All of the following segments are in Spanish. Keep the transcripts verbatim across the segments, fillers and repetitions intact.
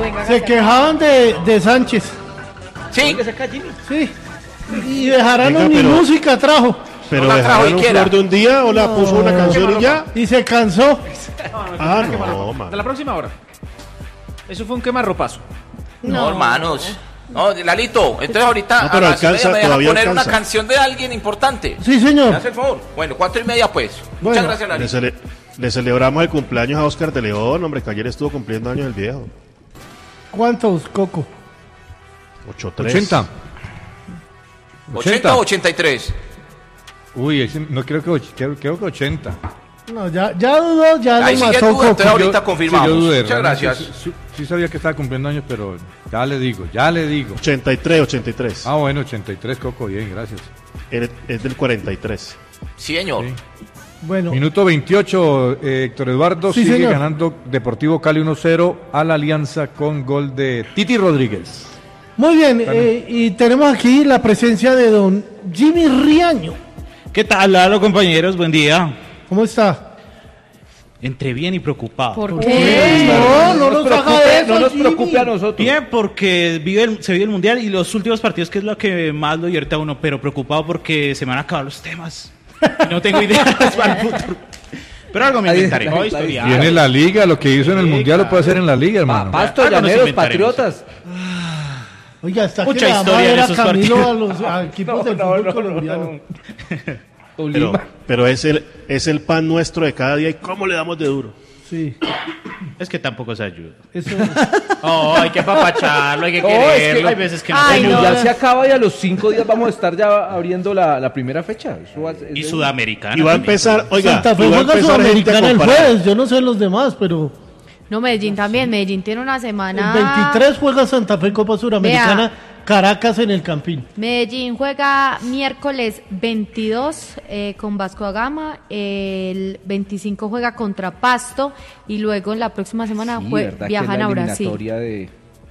venga. Se quejaban de, de Sánchez. Sí. Sí. Y Bejarano Venga, ni pero- música trajo. Pero No la trajo dejaron un Iquera. flor de un día o la puso una canción y ya. Y se cansó. Ah, no, man. De la próxima hora. Eso fue un quemarropazo. No, hermanos. No, Lalito, entonces ahorita No, pero a las alcanza, y media me deja todavía poner alcanza. una canción de alguien importante. Sí, ¿Me señor. hace el favor? Bueno, cuatro y media pues. Bueno. Muchas gracias, Le, Lalito. cele- le celebramos el cumpleaños a Oscar de León, hombre, que ayer estuvo cumpliendo años el viejo. ¿Cuántos, Coco? ocho tres. ochenta. ochenta o ochenta y tres. Uy, ese- no creo que, och- creo, creo que ochenta. No, ya, ya dudó, ya Ahí lo sigue mató duda, Coco. entonces ahorita Yo- confirmamos. sí, yo dudé, Muchas realmente gracias. Sí, sí- sí sabía que estaba cumpliendo años, pero ya le digo, ya le digo. ochenta y tres, ochenta y tres. Ah, bueno, ochenta y tres, Coco, bien, gracias. Él es del cuarenta y tres. Sí, señor. Sí. Bueno, Minuto veintiocho, eh, Héctor Eduardo Sí, sigue señor. ganando Deportivo Cali uno cero a la Alianza con gol de Titi Rodríguez. muy bien. eh, y tenemos aquí la presencia de don Jimmy Riaño. ¿Qué tal, Lalo, compañeros? Buen día. ¿Cómo está? Entre bien y preocupado. ¿Por ¿Qué? qué? No, no nos haga eso, no nos Jimmy. preocupe a nosotros. Bien, porque vive el- se vive el Mundial y los últimos partidos, que es lo que más lo divierte a uno, pero preocupado porque se me van a acabar los temas. Y no tengo ideas para el futuro. Pero algo me Ahí inventaré. está, Voy a ahí está. estudiar. Viene la Liga, lo que hizo en el Sí, Mundial lo puede claro. hacer en la Liga, Pa- hermano. Pasto, Algo nos Llaneros, inventaremos. Patriotas. Oiga, está Mucha que le va a historia en ver a esos Camilo partidos. a los a equipos del fútbol colombiano. Pero, Tolima. pero es, el, es el pan nuestro de cada día y cómo le damos de duro. Sí, Es que tampoco se ayuda. eso. Oh, hay que apapacharlo, hay que No, es que- quererlo. Hay veces que no Ay, se El no. ayuda. mundial se acaba y a los cinco días vamos a estar ya abriendo la, la primera fecha. Eso va a- es Y de- Sudamericana. Y va a también. empezar, oiga, Santa Fe y va a juega empezar gente a Sudamericana el comparar. jueves. Yo no sé los demás, pero No, Medellín también. Medellín tiene una el semana. veintitrés juega Santa Fe Copa Suramericana, Caracas en el Campín. Medellín juega miércoles veintidós eh, con Vasco da Gama, el veinticinco juega contra Pasto y luego en la próxima semana Sí, jue- verdad que es viajan la a Brasil. eliminatoria de-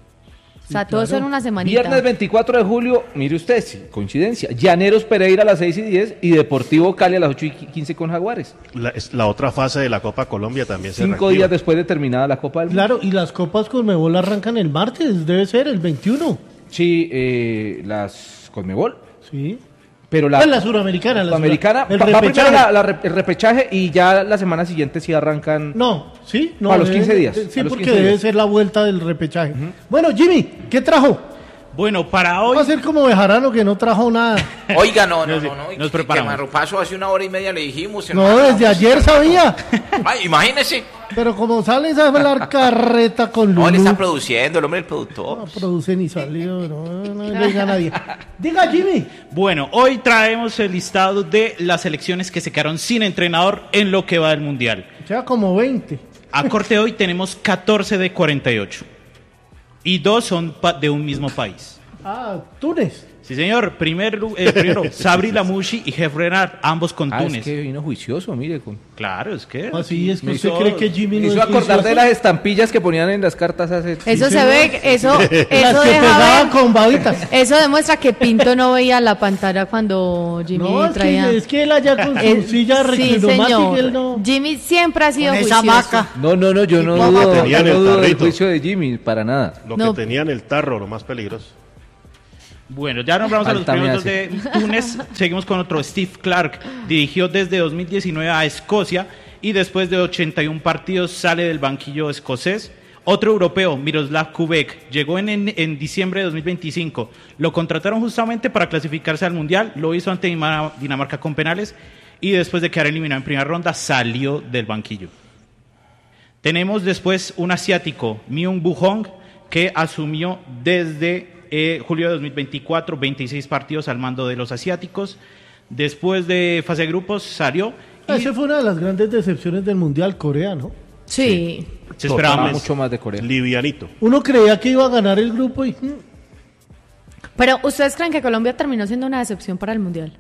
O sea, todo eso en una semanita. Viernes veinticuatro de julio, mire usted, sí, coincidencia. Llaneros Pereira a las seis y diez y Deportivo Cali a las ocho y quince con Jaguares. La, es- la otra fase de la Copa Colombia también se Cinco reactiva. días después de terminada la Copa del Mundo. Claro, y las copas Conmebol arrancan el martes, debe ser el veintiuno. Sí, eh, las Conmebol. Sí. Pero la, Pues la Suramericana. La Sudamericana, Sura- el va, va repechaje. primero la- la re- el repechaje y ya la semana siguiente sí arrancan. No, sí, no. A los debe- quince días, Sí, a los porque quince debe días. ser la vuelta del repechaje. Bueno, Jimmy, ¿qué trajo? Bueno, para hoy. Va a ser como Bejarano que no trajo nada. Oiga, no, no, no, no. Nos preparamos. Quemarropazo hace una hora y media le dijimos. No, hermano. desde ayer sabía. Ay, imagínese. Pero como sales a hablar carreta con No, él Lulú, está produciendo, el hombre del productor. no produce ni salió, no, no le diga a nadie. Diga, Jimmy. Bueno, hoy traemos el listado de las selecciones que se quedaron sin entrenador en lo que va del Mundial. Ya como veinte. A corte de hoy tenemos catorce de cuarenta y ocho. Y dos son pa- de un mismo país. Ah, Túnez. Sí, señor. Primer, lu- eh, primero, Sabri Lamouchi y Jeff Renard, ambos con Ah, Túnez. es que vino juicioso, mire. Con... Claro, es que... Así es que me usted hizo- cree que Jimmy Me no hizo es acordar de juicioso? las estampillas que ponían en las cartas hace... Eso Sí, se señor. ve, eso, Las eso que deja pegaban ver- con babitas. eso demuestra que Pinto no veía la pantalla cuando Jimmy No, es traía. que, es que él allá con su Eh, silla sí, reclinomática, señor. él no... Jimmy siempre ha sido Con esa juicioso. hamaca. No, no, no, yo no Tipo dudo, yo tenían no el dudo del tarrito. juicio de Jimmy, para nada. Lo No. que tenían el tarro, lo más peligroso. Bueno, ya nombramos a los Falta me primeros dos hace. de Túnez. Seguimos con otro, Steve Clark. Dirigió desde dos mil diecinueve a Escocia y después de ochenta y uno partidos sale del banquillo escocés. Otro europeo, Miroslav Kubek, llegó en, en, en diciembre de dos mil veinticinco. Lo contrataron justamente para clasificarse al Mundial. Lo hizo ante Dinamarca Dinamarca con penales y después de quedar eliminado en primera ronda salió del banquillo. Tenemos después un asiático, Myung Woo Hong, que asumió desde eh, julio de dos mil veinticuatro, veintiséis partidos al mando de los asiáticos. Después de fase de grupos salió y Esa fue una de las grandes decepciones del Mundial, Corea, ¿no? Sí. se esperaba Tocaba más. mucho más de Corea. Livianito. Uno creía que iba a ganar el grupo y... mm, Pero, ¿ustedes creen que Colombia terminó siendo una decepción para el Mundial?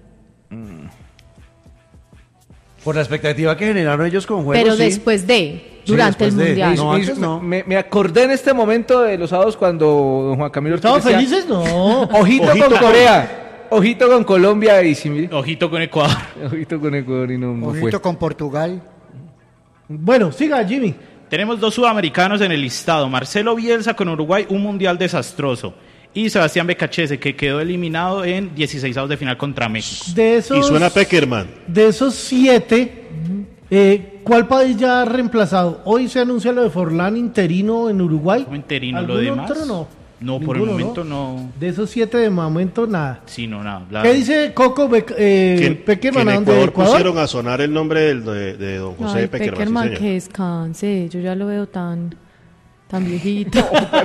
Por la expectativa que generaron ellos con juegos. Pero sí. después de, Sí, durante después el de- Mundial. No, Me- antes no. Me, me acordé en este momento de los sábados cuando don Juan Camilo Ortiz ¿Estaban decía, felices? No. Ojito, Ojito con con- Corea, ojito con Colombia y sí, mire, Ojito con Ecuador. ojito con Ecuador y no, no fue. Ojito con Portugal. Bueno, siga, Jimmy. Tenemos dos sudamericanos en el listado. Marcelo Bielsa con Uruguay, un mundial desastroso. Y Sebastián Becachese, que quedó eliminado en dieciseisavos de final contra México. De esos, Y suena Peckerman. de esos siete, eh, ¿cuál país ya ha reemplazado? Hoy se anuncia lo de Forlán interino en Uruguay. Como interino, lo ¿Algún demás. otro no? No, por el Ninguno, momento no. De esos siete de momento nada. Sí, no, nada. La- ¿Qué dice Coco Bec- eh, Que, que Peckerman? en ¿A dónde? Ecuador, ¿Ecuador? pusieron a sonar el nombre del- de, de don José Ay, Peckerman. sí, Peckerman, señor. que descanse. Yo ya lo veo tan, tan viejito.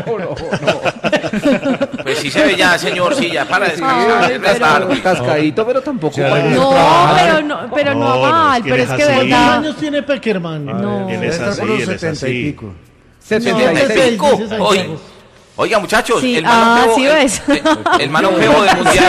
Pues sí se ve ya, señor, sí, ya para descansar. Ay, es verdad. pero- Cascadito, pero tampoco. Ya, para- No, pero no, pero no, No, no, mal, es que pero él es es que así. ¿Cuántos verdad. años tiene Peckerman? No. Él Debe es estar así, por los él es setenta y así. pico. setenta y seis. setenta y seis, Pico. dice Hoy- Santiago. Oiga, muchachos, Sí, el ah, manopeo, sí el, ves. el, el manopeo del mundial.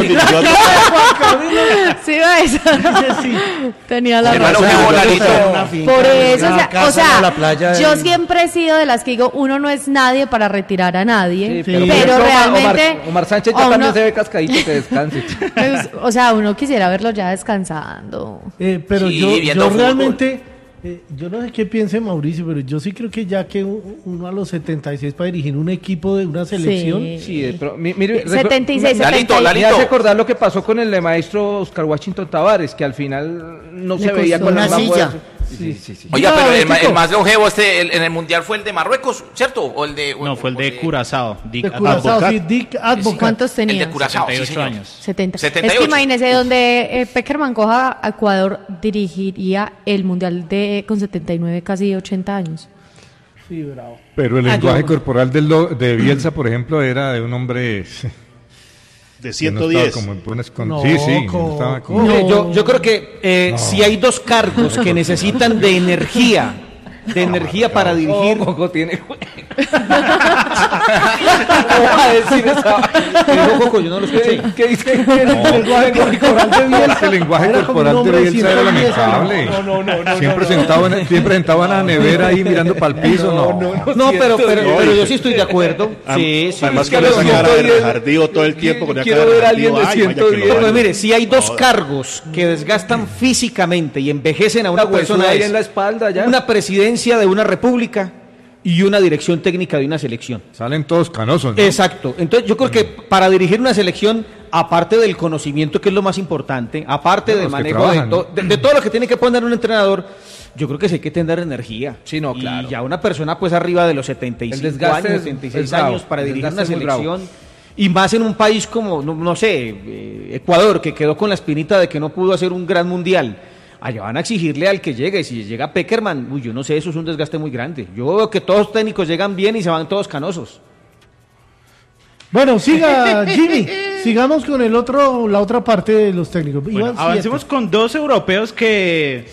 Sí, ves. Dice sí. Tenía la El razón. manopeo voladito. Por eso, o Una sea, casa o sea, a la playa yo en- siempre he sido de las que digo, uno no es nadie para retirar a nadie, Sí, pero, por ejemplo, Omar- realmente, Omar, Omar Sánchez a ya uno- también se ve cascadito, que descanse. pues, o sea, uno quisiera verlo ya descansando. Eh, pero Sí, yo, viendo yo fútbol. realmente, eh, yo no sé qué piense Mauricio, pero yo sí creo que ya que u- uno a los setenta y seis para dirigir un equipo de una selección, Sí. Sí, eh, pero mi- mire, recu- setenta y seis, Lalito, setenta y- Lalito. Me hace acordar lo que pasó con el maestro Oscar Washington Tavares, que al final no Le se veía costó con la una misma silla. fuerza. Sí, sí, sí. Oiga, No, pero el, ma- Chico. el más longevo este el- en el mundial fue el de Marruecos, ¿cierto? O el de. No, fue el o de Curazao. Dick de Advocat. Curazao, Advocat. sí, Dick Advocat. ¿Cuántos El tenía? de Curazao, sí, setenta y ocho señor. años. setenta. setenta y Es que ocho. imagínese donde eh, Peckerman coja a Ecuador, dirigiría el mundial de con setenta y nueve, casi ochenta años. Sí, bravo. Pero el Ah, lenguaje yo- corporal del lo- de Bielsa, por ejemplo, era de un hombre De que ciento no estaba diez. como en buenas con- No, sí, sí, co- no estaba como- co- Mire, yo, yo creo que eh, si hay dos cargos que necesitan de energía, de energía para dirigir. Oh, Coco tiene. ¿Cómo va a decir esa? ¿Qué dijo Coco? Yo no lo escuché. ¿Qué dice? El lenguaje corporal de Bielsa El lenguaje era como un corporal de hombre Bielsa era ciento diez años. lamentable. Siempre sentado en, siempre sentado en la nevera ahí mirando para el piso. No, No, pero, pero, No, pero y- yo sí estoy de acuerdo. Am- Sí, sí. Además es con que esa los cara de ciento diez rejardío todo el tiempo. Con esa quiero cara de ver a alguien de rejardío, ay, vaya que lo ciento diez. baño. Pues mire, si hay dos cargos que desgastan físicamente y envejecen a una Una persona persona ahí es en la espalda ya. una presidencia de una república y una dirección técnica de una selección. salen todos canosos. ¿no? Exacto. Entonces yo creo que para dirigir una selección, aparte del conocimiento, que es lo más importante, aparte Bueno, del los que manejo de, trabajan, to- ¿no? de- de todo lo que tiene que poner un entrenador, yo creo que sí hay que tener energía. Sí, no, Y claro. ya una persona pues arriba de los setenta y El cinco desgaste años, es- setenta y es seis bravo. años para El dirigir una desgaste es muy bravo. selección. Y más en un país como, no, no sé, eh, Ecuador, que quedó con la espinita de que no pudo hacer un gran mundial. Allá van a exigirle al que llegue. Si llega Peckerman, uy, yo no sé, eso es un desgaste muy grande. Yo veo que todos los técnicos llegan bien y se van todos canosos. Bueno, siga Jimmy, sigamos con el otro, la otra parte de los técnicos. Bueno, Iban avancemos siete. con dos europeos que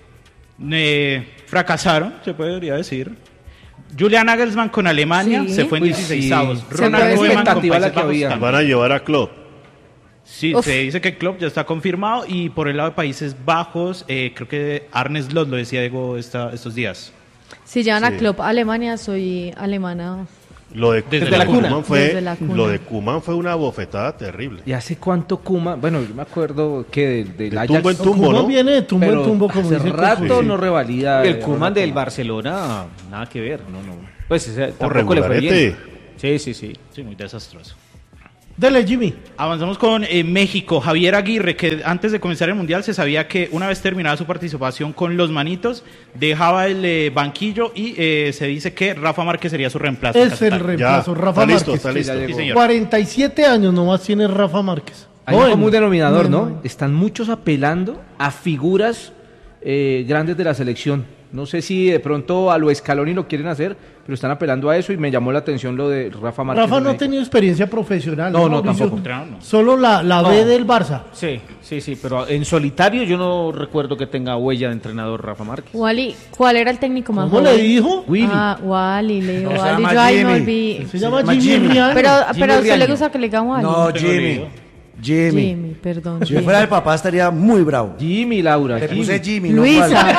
eh, fracasaron, se podría decir. Julian Nagelsmann con Alemania Sí. se fue en Uy, dieciseisavos. sí. Se Ronald puede Koeman con expectativa la Países que Bajos había. también. Van a llevar a Klopp. Sí, Uf. se dice que Klopp ya está confirmado y por el lado de Países Bajos, eh, creo que Arne Slot lo decía Diego esta- estos días. Si llevan a Sí. Klopp a Alemania, soy alemana. Lo de, Desde lo la de cuna. Koeman fue, Desde la cuna. lo de Koeman fue una bofetada terrible. ¿Y hace cuánto Kuma? Bueno, yo me acuerdo que del del De Ajax. tumbo en No, tumbo, Koeman ¿no? viene de tumbo pero en tumbo, como hace dice rato Coco. no revalida. El eh, Koeman del Koeman. Barcelona, nada que ver. No, no. Pues ese, O tampoco le fue regularete. bien. Sí, sí, sí. Sí, muy desastroso. Dele, Jimmy. Avanzamos con eh, México. Javier Aguirre, que antes de comenzar el Mundial se sabía que una vez terminada su participación con los Manitos, dejaba el eh, banquillo y eh, se dice que Rafa Márquez sería su reemplazo. en Es caso el tal. reemplazo, Ya, Rafa está listo, Márquez. está listo. ya Sí, llegó. señor. cuarenta y siete años nomás tiene Rafa Márquez. Hay un Joven. común denominador, Muy ¿no? joven. Están muchos apelando a figuras eh, grandes de la selección. No sé si de pronto a lo Scaloni lo quieren hacer, pero están apelando a eso y me llamó la atención lo de Rafa Márquez. Rafa en no ha México. tenido experiencia profesional. No, no, Mauricio? tampoco. Claro, no. Solo la, la B No. del Barça. Sí, sí, sí, pero en solitario yo no recuerdo que tenga huella de entrenador Rafa Márquez. Wally, ¿cuál era el técnico más ¿Cómo joven? le dijo? Willy. Ah, Wally, le digo No, se Wally. llama Yo ahí me Jimmy. olvidé. Se, Se llama llama Jimmy, Jimmy. Riaño. Pero, Jimmy pero a usted le Riaño. gusta que le digan Wally. No, Tengo Jimmy. leído. Jimmy. Jimmy, perdón. Si yo fuera el papá estaría muy bravo. Jimmy, Laura. Le Jimmy. puse Jimmy, no Luisa. Wally.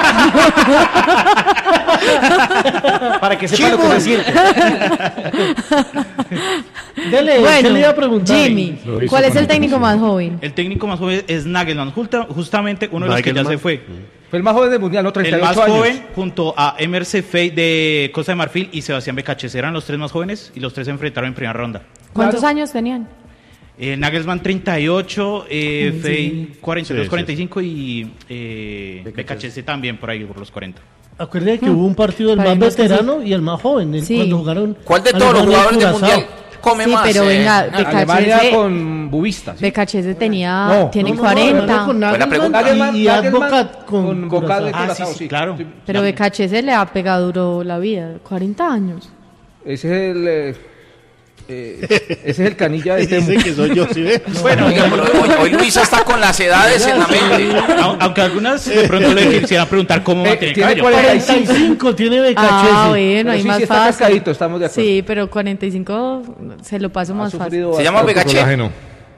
Para que sepa lo que se siente. Dele, ¿qué le iba a preguntar? Jimmy, Lo hizo ¿cuál es con el técnico inteligencia. más joven? El técnico más joven es Nagelsmann, justa- justamente uno de los que ya Nagelsmann. se fue. Fue el más joven del mundial, ¿no? treinta y El ocho más años. joven, junto a Emerse Fey de Costa de Marfil y Sebastián Becachese, eran los tres más jóvenes y los tres se enfrentaron en primera ronda. ¿Cuántos años tenían? Eh, Nagelsmann treinta y ocho, eh, Sí. Fey cuarenta y dos, Sí, cuarenta y cinco y eh, Becachese también por ahí, por los cuarenta. Acuérdate que hubo un partido del más Sabemos que veterano y el más joven, el- Sí. cuando jugaron. ¿Cuál de todos los Alemania y jugadores del Curazao. mundial come Sí, más? pero eh? venga, Ah, Beca- Alemania Becachese- con Bubista. ¿sí? Becachese tenía, No, tiene No, no, no, cuarenta. Alemania con Buena pregunta. Nagelsmann y, y Nagelsmann Advocat con, con Gocal de Curazao. Ah, sí, Curazao, sí, sí. claro. Pero Becachese le ha pegado duro la vida, cuarenta años. Ese es el... eh, eh, ese es el canilla de Temu. Dice que soy yo, ¿sí ve? Bueno, oiga, pero hoy, hoy Luisa está con las edades en la mente. Au- Aunque algunas de pronto le quisieran preguntar cómo va a Eh, tener tiene cabello. cuarenta y cuarenta y cinco tiene Becachese. Ah, bueno, Pero hay sí, más sí está fácil. cascadito, estamos de acuerdo. Sí, pero cuarenta y cinco se lo paso Ha más fácil. sufrido Se llama bastante. Becaché. Colágeno.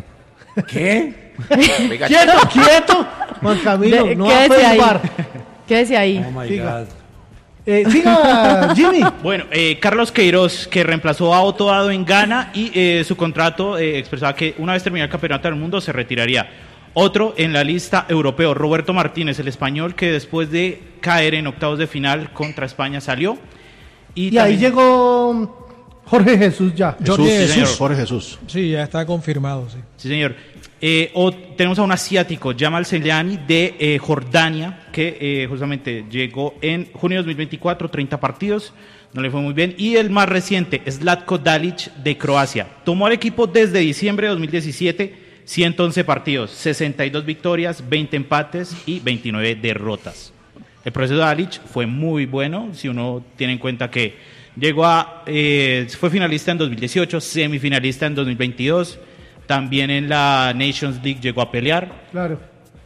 ¿Qué? Becaché. Quieto, quieto. Juan Camilo, De- no ¿qué va a decía ahí? bar. ¿Qué decía ahí? Oh my Siga. God. Eh, siga, Jimmy. Bueno, eh, Carlos Queiroz, que reemplazó a Otto Addo en Ghana y eh, su contrato eh, expresaba que una vez terminado el campeonato del mundo se retiraría. Otro en la lista europeo, Roberto Martínez, el español que después de caer en octavos de final contra España salió. Y, Y ahí también- llegó Jorge Jesús ya. Jesús, Jorge sí, Jesús. señor, Jorge Jesús. Sí, ya está confirmado, sí. Sí, señor. Eh, o- tenemos a un asiático, Jamal Selyani, de eh, Jordania, que eh, justamente llegó en junio de dos mil veinticuatro, treinta partidos, no le fue muy bien. Y el más reciente, Zlatko Dalic, de Croacia. Tomó al equipo desde diciembre de dos mil diecisiete, ciento once partidos, sesenta y dos victorias, veinte empates y veintinueve derrotas. El proceso de Dalic fue muy bueno, si uno tiene en cuenta que llegó a, eh, fue finalista en dos mil dieciocho, semifinalista en dos mil veintidós, también en la Nations League llegó a pelear. Claro.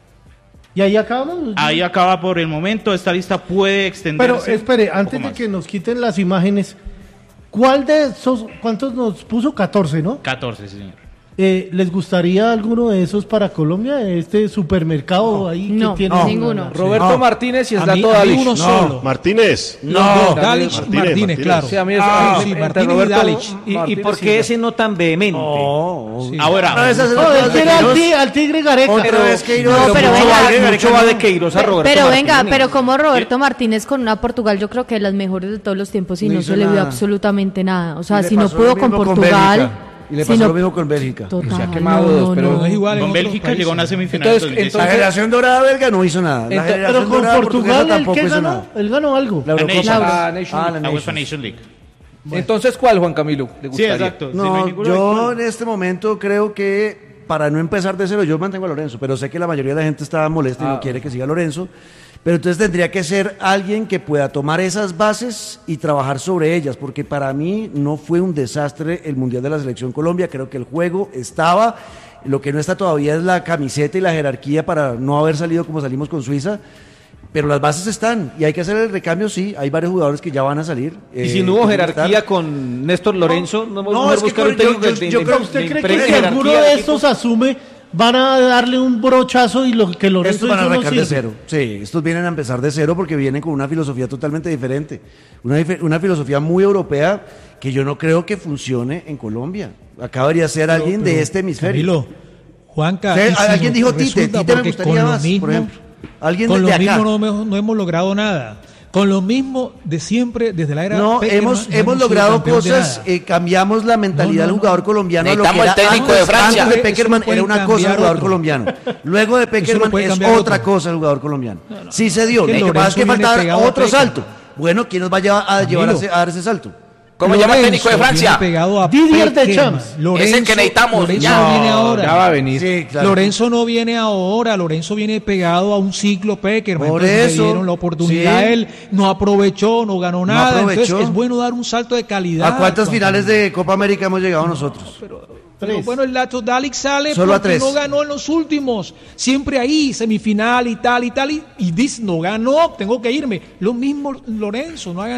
Y ahí acabamos. Ahí acaba por el momento, esta lista puede extenderse. Pero espere, un poco antes de más. que nos quiten las imágenes, ¿cuál de esos, cuántos nos puso? catorce, ¿no? catorce, sí, señor. Eh, ¿Les gustaría alguno de esos para Colombia? Este supermercado ahí No, que tiene. no, ninguno. Roberto No. Martínez y A mí, Zlato a mí Dalic. uno No. solo. Martínez. No. Dalic, Martínez, Martínez, Martínez. claro. Sí, a mí es- Ah, sí, entre Martínez y Roberto Dalic. ¿Y, y Martínez por qué y- ese no tan vehemente? Sí. Ahora, No, esas No, son él todas de quiere al, Queiroz. ti- al Tigre Gareca. Pero es que No, pero mucho venga, va de- mucho va de Queiroz a Roberto Pero venga, Martínez. pero como Roberto Martínez con una Portugal, yo creo que de las mejores de todos los tiempos y No no, hizo se le vio nada. absolutamente nada. O sea, Y le si no pasó pudo lo con mismo Portugal, Bélgica. Y le si pasó no- lo mismo con Bélgica. Total, Se ha quemado no, dos, pero- no. No es igual en con otros Bélgica países. llegó a una semifinal Entonces, en La dos mil entonces- generación dorada belga no hizo nada. La Entonces- generación Pero con dorada portuguesa Portugal, ¿el tampoco qué hizo ganó? nada. Él ganó algo. La Eurocopa. Nations. Ah, Nations Ah, la dieciocho. La UEFA Nations. Nation League. Entonces, ¿cuál, Juan Camilo? ¿Le Sí, gustaría? exacto. Si No, hay ninguno, yo hay- en este momento creo que para no empezar de cero, yo mantengo a Lorenzo, pero sé que la mayoría de la gente está molesta y Ah. no quiere que siga Lorenzo. Pero entonces tendría que ser alguien que pueda tomar esas bases y trabajar sobre ellas, porque para mí no fue un desastre el Mundial de la Selección Colombia. Creo que el juego estaba, lo que no está todavía es la camiseta y la jerarquía para no haber salido como salimos con Suiza. Pero las bases están y hay que hacer el recambio, sí. Hay varios jugadores que ya van a salir. Y eh, si no hubo que jerarquía están. con Néstor Lorenzo, no, no, vamos a es que buscar con- un técnico yo- que yo- yo le- creo- le- ¿Usted le cree impregne que si alguno jerarquía de al equipo? estos asume, van a darle un brochazo y lo que Lorenzo Estos van a hizo no arrancar de sirve? cero. Sí, estos vienen a empezar de cero porque vienen con una filosofía totalmente diferente. Una, dife- una filosofía muy europea que yo no creo que funcione en Colombia. Acá debería ser alguien de este hemisferio. Camilo, Juanca, Sí, y si alguien no- dijo Tite, resulta Tite me porque gustaría con lo más, mismo- por ejemplo. Alguien con de lo acá. mismo no, me- no hemos logrado nada. Con lo mismo de siempre, desde la era No, Peckerman, hemos, no hemos sido logrado campeón de cosas, nada. eh, cambiamos la mentalidad No, no, del no. jugador colombiano a lo que Necesitamos era el técnico de antes, Francia. antes de Eso Peckerman lo puede era una cosa el cambiar jugador otro. colombiano. Luego de lo Peckerman puede es cambiar otra otro. cosa el jugador colombiano. Sí se dio, Es que lo que pasa es que Lorenzo viene faltaba pegado a otro Peckerman. salto. Bueno, ¿quién nos va a llevar a, llevar a, Camilo. ese- a dar ese salto? ¿Cómo se llama el Lorenzo técnico de Francia? viene pegado a Didier Peckerman. Deschamps. Lorenzo- Es el que necesitamos, Lorenzo ya. no viene ahora. Ya va a venir. Sí, claro. Lorenzo no viene ahora, Lorenzo viene pegado a un ciclo Peckerman. Por Entonces eso, le dieron la oportunidad sí. a él, no aprovechó, no ganó No nada. aprovechó. Entonces es bueno dar un salto de calidad. ¿A cuántas Juan finales Camilo. de Copa América hemos llegado nosotros? Pero bueno, el Lato Dalic sale Solo a porque tres. no ganó en los últimos. Siempre ahí, semifinal y tal y tal. Y, y dice, no ganó, tengo que irme. Lo mismo Lorenzo, no ha ganado.